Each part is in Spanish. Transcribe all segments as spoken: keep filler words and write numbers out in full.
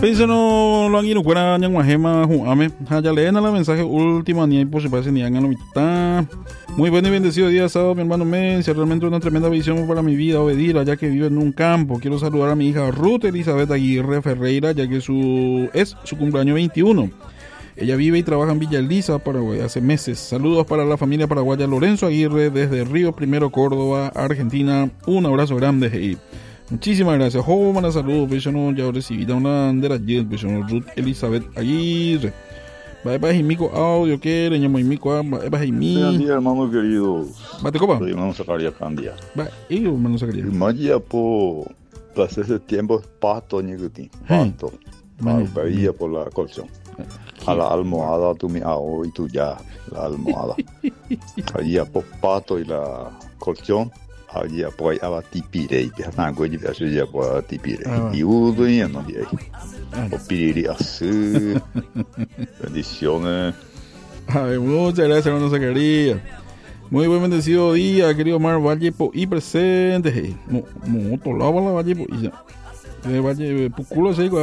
Pensé no lo han ido fuera ñanguajema juame. Ya leen la mensaje último ni por si parece ni hagan la mitad. Muy buen y bendecido día sábado, mi hermano Mencia. Realmente una tremenda visión para mi vida, obedir, ya que vivo en un campo. Quiero saludar a mi hija Ruth Elizabeth Aguirre Ferreira, ya que su es su cumpleaños veintiuno. Ella vive y trabaja en Villa Elisa, Paraguay, hace meses. Saludos para la familia paraguaya Lorenzo Aguirre desde Río Primero, Córdoba, Argentina. Un abrazo grande. Hey. Muchísimas gracias. Oh, manda saludos. Pues yo no ya recibí una bandera ayer. Pues yo no Ruth Elizabeth Aguirre. Bye bye, Jimico audio. ¿Qué? Le llamo Jimico. Bye bye, Jimico. Buenos días, hermano querido. Bate copa. Soy hermano Zacarías Candia. Bye, yo, hermano Zacarías. Magia por pasé ese tiempo pato, ñeguti. Pato. Veía por la colchón. A la almohada, tú me hago y tú ya. La almohada. Allí por pato y la colchón. Allí por ahí abatipire. Y ya güey, ya se ya por abatipire. Y uno y no y ahí. O piriri así. Bendiciones. Ay, muchas gracias, hermano Zacarías. Muy buen bendecido día, querido Mar Vallepo y presente. No, no, otro lado la Vallepo y ya. Eh, Valle, puculo seco.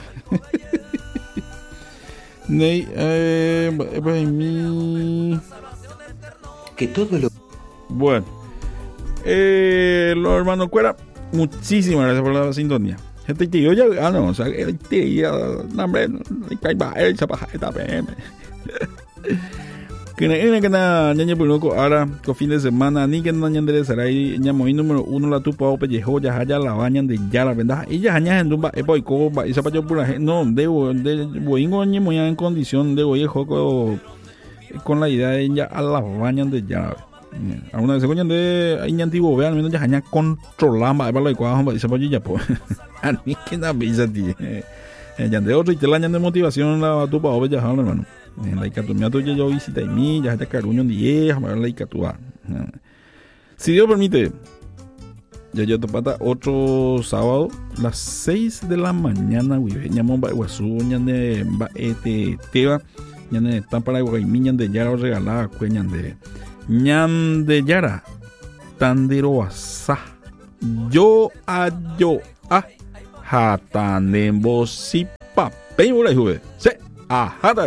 Ney, eh, mi. Que todo lo. Bueno, eh, los hermanos Cuera, muchísimas gracias por la sintonía. Gente que yo ya, ah, no, o sea, el tío, no, hombre, no hay más, esa paja, esta pm. Que no que nada, ñaña por loco, ahora, con fin de semana, ni que no ñandere será ahí, ñamoy número uno, la tupa o pellejo, ya haya la bañan de ya la vendaja, y ya haña en tumba, es boy, coba, y zapato por la gente, no, debo, de, voy muy en condición, de voy el joco con la idea de ya a la bañan de ya. Alguna vez se coñan de ahí antiguo, vean, menos ya haña controlamba, para lo cual, y zapato ya, pues, a mí que nada, pisa, tío. Ya de otro, y te la ñan de motivación, la tupa o pellejo, hermano. La icatumia tuya yo visita y mí, ya está caruño de diez, la icatua. Si Dios permite, ya yo te pata otro sábado, las seis de la mañana, güey. Ñamón ba guasú, ñan de ba este teba, ñan de tan para guay, ñan de yara regalada, cueñan de ñan de yara, tandero asa, yo a yo a, jatanembo si papel, güey, se, ajá.